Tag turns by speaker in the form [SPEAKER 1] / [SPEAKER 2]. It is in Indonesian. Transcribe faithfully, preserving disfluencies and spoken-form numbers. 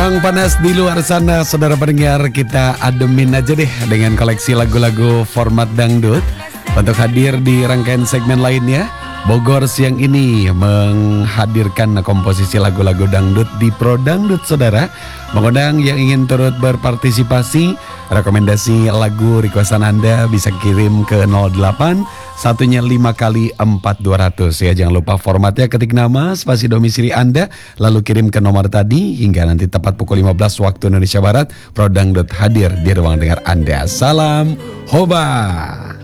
[SPEAKER 1] Memang panas di luar sana, saudara pendengar. Kita ademin aja deh dengan koleksi lagu-lagu format dangdut untuk hadir di rangkaian segmen lainnya. Bogor siang ini menghadirkan komposisi lagu-lagu dangdut di Pro Dangdut, saudara. Mengundang yang ingin turut berpartisipasi, rekomendasi lagu requestan Anda bisa kirim ke nol delapan, satunya lima kali empat dua ratus ya. Jangan lupa formatnya, ketik nama, spasi domisili Anda, lalu kirim ke nomor tadi hingga nanti tepat pukul lima belas waktu Indonesia Barat. Pro Dangdut hadir di ruang dengar Anda. Salam Hoba.